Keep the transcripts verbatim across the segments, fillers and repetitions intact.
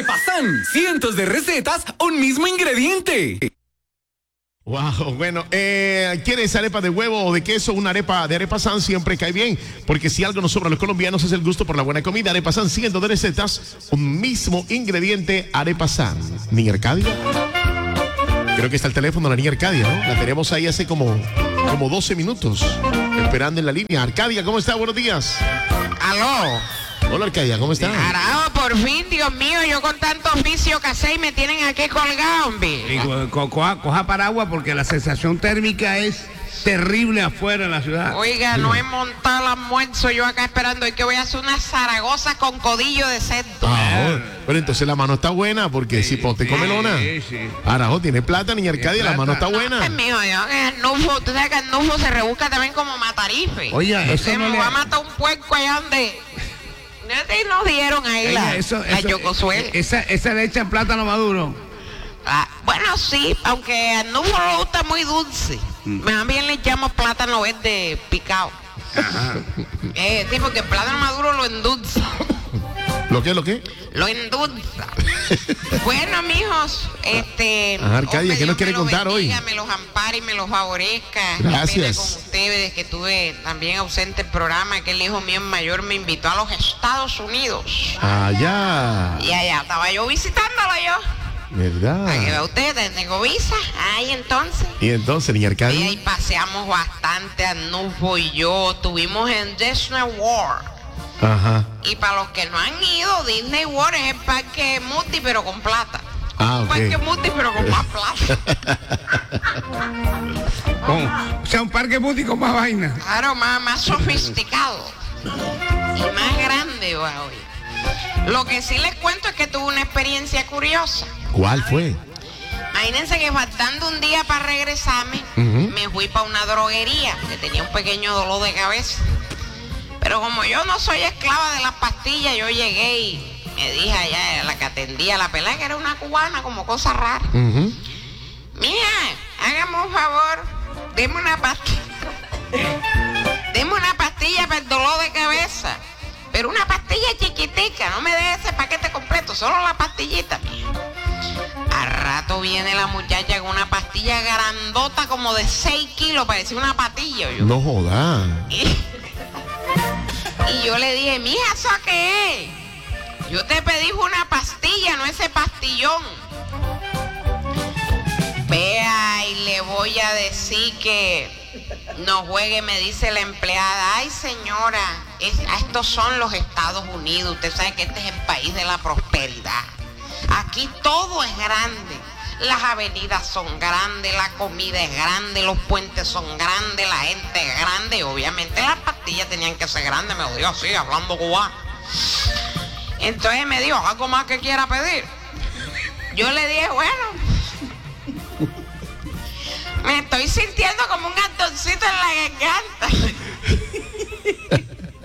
Arepasan, cientos de recetas, un mismo ingrediente. Wow, bueno, eh, ¿quieres arepa de huevo o de queso? Una arepa de Arepasan siempre cae bien, porque si algo nos sobra a los colombianos es el gusto por la buena comida. Arepasan, cientos de recetas, un mismo ingrediente. Arepasan. Niña Arcadia. Creo que está el teléfono de la niña Arcadia, ¿no? La tenemos ahí hace como, como doce minutos, esperando en la línea. Arcadia, ¿cómo está? Buenos días. Aló. Hola, Arcadia, ¿cómo está? Carajo, por fin, Dios mío, yo con tanto oficio que sé y me tienen aquí colgado, hombre. Co co coja, coja paraguas porque la sensación térmica es terrible afuera en la ciudad. Oiga, no he montado el almuerzo yo acá esperando y que voy a hacer una Zaragoza con codillo de cerdo. Ah, pero entonces la mano está buena porque sí, si ponte sí, comelona. Sí, sí. Arajo, tiene plata, niña Arcadia, la mano está buena. Ay, mijo, yo que el nufo, tú sabes que el nufo se rebusca también como matarife. Oye, eso se no me le... va a matar un puerco allá donde... Y nos dieron ahí la, eso, la eso, yocosuela. Esa, esa le echan plátano maduro. Ah, bueno, sí, aunque al nufo le gusta muy dulce. Mm. Más bien le echamos plátano verde picado. Ajá. Eh, sí, porque el plátano maduro lo endulza. ¿Lo qué, lo qué? Lo endulza. Bueno, mijos, este... Ajá, Arcadia, hombre, ¿qué nos quiere contar bendiga, hoy? Me los ampare y me los favorezca. Gracias. Con ustedes, que estuve también ausente el programa, que el hijo mío mayor me invitó a los Estados Unidos. Allá. Y allá estaba yo visitándolo yo. ¿Verdad? Ahí va usted, tengo visa. Ahí entonces. Y entonces, niña Arcadia. Y ahí paseamos bastante, Arnulfo y yo. Estuvimos en Disney World. Ajá. Y para los que no han ido, Disney World es el parque multi pero con plata. Ah, un okay. parque multi pero con más plata. Con, o sea, un parque multi con más vaina. Claro, más, más sofisticado. Y más grande va hoy. Lo que sí les cuento es que tuve una experiencia curiosa. ¿Cuál fue? Imagínense que faltando un día para regresarme, uh-huh. me fui para una droguería que tenía un pequeño dolor de cabeza. Pero como yo no soy esclava de las pastillas, yo llegué y me dije allá a la que atendía la pelada, que era una cubana, como cosa rara. Uh-huh. Mira, hágame un favor, deme una pastilla. Deme una pastilla para el dolor de cabeza. Pero una pastilla chiquitica, no me dé ese paquete completo, solo la pastillita, mía. Al rato viene la muchacha con una pastilla grandota como de seis kilos, parecía una patilla. Yo. No joda. Y, y yo le dije, mija, ¿eso qué es? Yo te pedí una pastilla, no ese pastillón. Vea, y le voy a decir que no juegue, me dice la empleada. Ay, señora, es, estos son los Estados Unidos. Usted sabe que este es el país de la prosperidad. Aquí todo es grande. Las avenidas son grandes, la comida es grande, los puentes son grandes, la gente es grande. Y obviamente las pastillas tenían que ser grandes, me lo dijo así, hablando cubano. Entonces me dijo, ¿algo más que quiera pedir? Yo le dije, bueno, me estoy sintiendo como un atoncito en la garganta.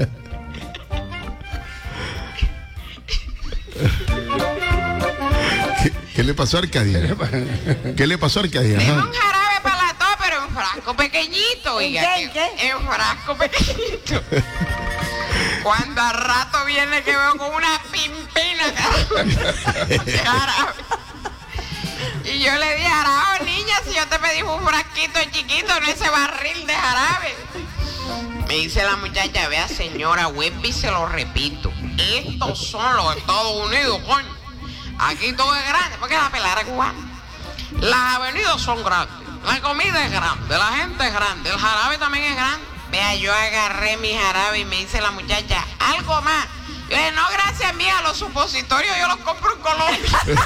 ¿Qué, ¿Qué le pasó a Arcadia? ¿Qué le pasó a Arcadia? Tengo un jarabe para la tos, pero en frasco pequeñito. Oiga, ¿En qué? ¿En qué? En frasco pequeñito. Cuando al rato viene que veo con una pimpina de jarabe. Y yo le dije, jarabe, niña, si yo te pedí un frasquito chiquito, no ese barril de jarabe. Me dice la muchacha, vea señora, Webby, se lo repito, estos son los Estados Unidos, coño. Aquí todo es grande, porque la pelada era cubana. Las avenidas son grandes, la comida es grande, la gente es grande, el jarabe también es grande. Vea, yo agarré mi jarabe y me dice la muchacha, algo más. Yo dije, no, gracias mía, los supositorios yo los compro en Colombia.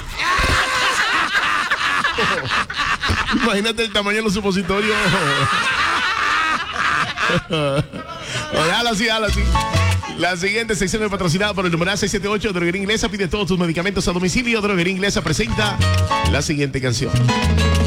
Imagínate el tamaño de los supositorios. Oye, hazlo así, hazlo así. La siguiente sección es patrocinada por el numeral seis siete ocho, Droguería Inglesa. Pide todos tus medicamentos a domicilio. Droguería Inglesa presenta la siguiente canción.